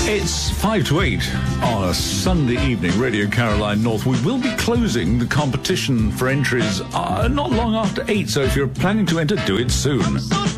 It's 5 to 8 on a Sunday evening, Radio Caroline North. We will be closing the competition for entries not long after 8, so if you're planning to enter, do it soon.